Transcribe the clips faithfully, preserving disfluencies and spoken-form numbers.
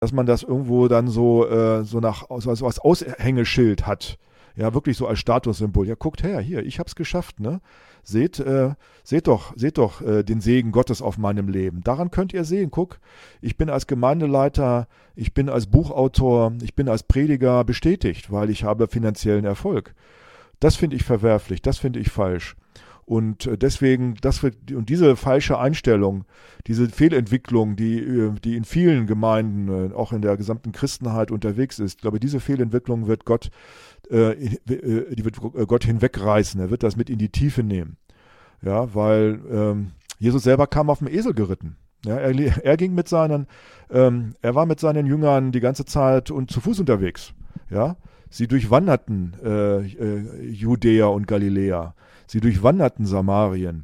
dass man das irgendwo dann so, äh, so nach, so als Aushängeschild hat. Ja, wirklich so als Statussymbol. Ja, guckt her, hier, ich hab's geschafft, ne? Seht, äh, seht doch, seht doch äh, den Segen Gottes auf meinem Leben. Daran könnt ihr sehen, guck, ich bin als Gemeindeleiter, ich bin als Buchautor, ich bin als Prediger bestätigt, weil ich habe finanziellen Erfolg. Das finde ich verwerflich, das finde ich falsch. Und deswegen, das wird, und diese falsche Einstellung, diese Fehlentwicklung, die, die in vielen Gemeinden, auch in der gesamten Christenheit unterwegs ist, ich glaube, diese Fehlentwicklung wird Gott, äh, die wird Gott hinwegreißen. Er wird das mit in die Tiefe nehmen. Ja, weil ähm, Jesus selber kam auf dem Esel geritten. Ja, er, er ging mit seinen, ähm, er war mit seinen Jüngern die ganze Zeit und zu Fuß unterwegs. Ja, sie durchwanderten äh, äh, Judäa und Galiläa. Sie durchwanderten Samarien.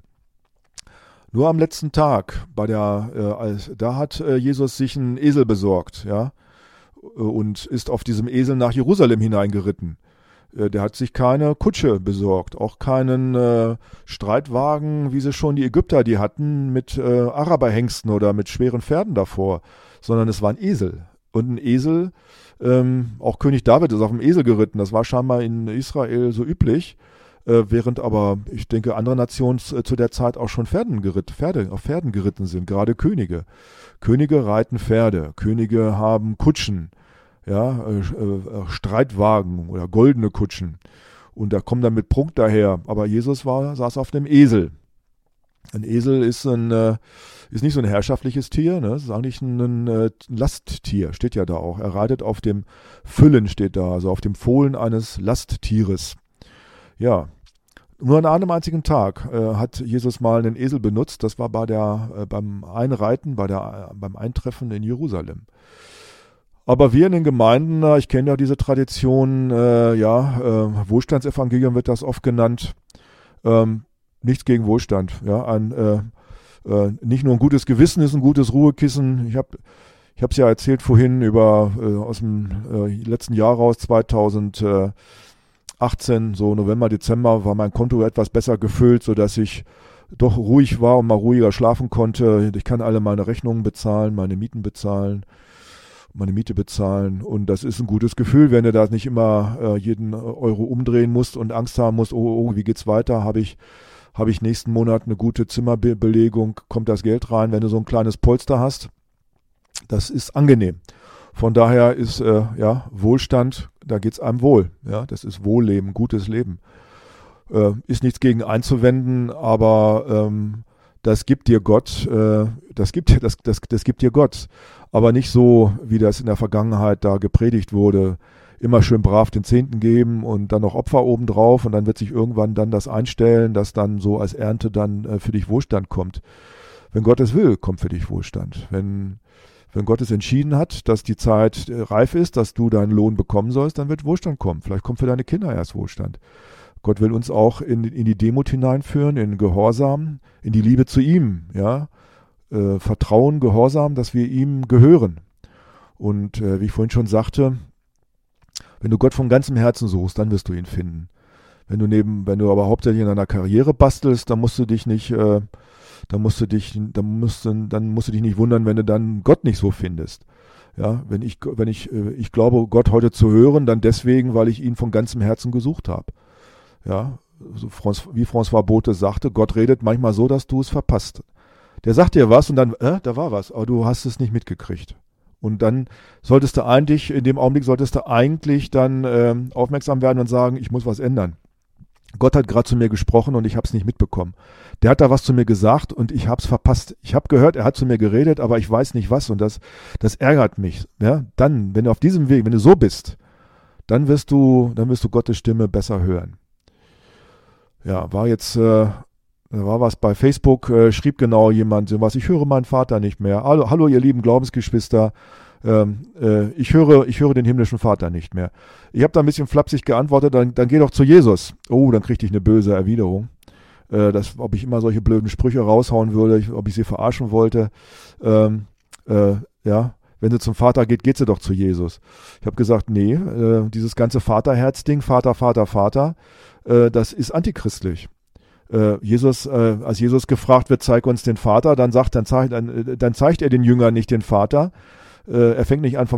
Nur am letzten Tag, bei der, äh, als, da hat äh, Jesus sich einen Esel besorgt, ja, und ist auf diesem Esel nach Jerusalem hineingeritten. Äh, der hat sich keine Kutsche besorgt, auch keinen äh, Streitwagen, wie sie schon die Ägypter die hatten, mit äh, Araberhengsten oder mit schweren Pferden davor, sondern es war ein Esel. Und ein Esel, ähm, auch König David ist auf dem Esel geritten, das war scheinbar in Israel so üblich. Während aber, ich denke, andere Nationen zu der Zeit auch schon Pferden geritt, Pferde, auf Pferden geritten sind, gerade Könige. Könige reiten Pferde, Könige haben Kutschen, ja, äh, äh, Streitwagen oder goldene Kutschen. Und da kommen dann mit Prunk daher. Aber Jesus war, saß auf einem Esel. Ein Esel ist, ein, äh, ist nicht so ein herrschaftliches Tier, ne? Das ist eigentlich ein, ein, ein Lasttier, steht ja da auch. Er reitet auf dem Füllen, steht da, also auf dem Fohlen eines Lasttieres. Ja. Nur an einem einzigen Tag äh, hat Jesus mal einen Esel benutzt. Das war bei der, äh, beim Einreiten, bei der, äh, beim Eintreffen in Jerusalem. Aber wir in den Gemeinden, äh, ich kenne ja diese Tradition, äh, ja, äh, Wohlstandsevangelium wird das oft genannt. Ähm, nichts gegen Wohlstand. Ja, ein, äh, äh, nicht nur ein gutes Gewissen ist ein gutes Ruhekissen. Ich habe ich habe es ja erzählt vorhin über äh, aus dem äh, letzten Jahr raus, zweitausendachtzehn, so November, Dezember, war mein Konto etwas besser gefüllt, sodass ich doch ruhig war und mal ruhiger schlafen konnte. Ich kann alle meine Rechnungen bezahlen, meine Mieten bezahlen, meine Miete bezahlen. Und das ist ein gutes Gefühl, wenn du da nicht immer äh, jeden Euro umdrehen musst und Angst haben musst, oh, oh, wie geht's weiter? Habe ich, habe ich nächsten Monat eine gute Zimmerbelegung? Kommt das Geld rein, wenn du so ein kleines Polster hast? Das ist angenehm. Von daher ist äh, ja Wohlstand, da geht's einem wohl. Ja, das ist Wohlleben, gutes Leben. Äh, ist nichts gegen einzuwenden, aber ähm, das gibt dir Gott, äh, das gibt dir, das, das, das gibt dir Gott. Aber nicht so, wie das in der Vergangenheit da gepredigt wurde. Immer schön brav den Zehnten geben und dann noch Opfer obendrauf und dann wird sich irgendwann dann das einstellen, dass dann so als Ernte dann äh, für dich Wohlstand kommt. Wenn Gott es will, kommt für dich Wohlstand. Wenn Wenn Gott es entschieden hat, dass die Zeit reif ist, dass du deinen Lohn bekommen sollst, dann wird Wohlstand kommen. Vielleicht kommt für deine Kinder erst Wohlstand. Gott will uns auch in, in die Demut hineinführen, in Gehorsam, in die Liebe zu ihm. Ja? Äh, Vertrauen, Gehorsam, dass wir ihm gehören. Und äh, wie ich vorhin schon sagte, wenn du Gott von ganzem Herzen suchst, dann wirst du ihn finden. Wenn du neben, wenn du aber hauptsächlich in deiner Karriere bastelst, dann musst du dich nicht... Äh, Dann musst du dich, dann musst du, dann musst du dich nicht wundern, wenn du dann Gott nicht so findest. Ja, wenn ich, wenn ich, ich glaube, Gott heute zu hören, dann deswegen, weil ich ihn von ganzem Herzen gesucht habe. Ja, so wie François Bothe sagte, Gott redet manchmal so, dass du es verpasst. Der sagt dir was und dann, äh, da war was, aber du hast es nicht mitgekriegt. Und dann solltest du eigentlich, in dem Augenblick solltest du eigentlich dann ähm, aufmerksam werden und sagen, ich muss was ändern. Gott hat gerade zu mir gesprochen und ich habe es nicht mitbekommen. Der hat da was zu mir gesagt und ich habe es verpasst. Ich habe gehört, er hat zu mir geredet, aber ich weiß nicht was und das, das ärgert mich. Ja? Dann, wenn du auf diesem Weg, wenn du so bist, dann wirst du, dann wirst du Gottes Stimme besser hören. Ja, war jetzt, äh, da war was bei Facebook, äh, schrieb genau jemand so was, ich höre meinen Vater nicht mehr. Hallo, hallo ihr lieben Glaubensgeschwister. Ähm, äh, ich höre, ich höre den himmlischen Vater nicht mehr. Ich habe da ein bisschen flapsig geantwortet, dann, dann geh doch zu Jesus. Oh, dann kriegte ich eine böse Erwiderung. Äh, das, ob ich immer solche blöden Sprüche raushauen würde, ich, ob ich sie verarschen wollte. Ähm, äh, ja, wenn sie zum Vater geht, geht sie doch zu Jesus. Ich habe gesagt, nee, äh, dieses ganze Vaterherz-Ding, Vater, Vater, Vater, äh, das ist antichristlich. Äh, Jesus, äh, als Jesus gefragt wird, zeig uns den Vater, dann sagt, dann zeigt, dann, dann zeigt er den Jüngern nicht den Vater, äh, er fängt nicht an, vom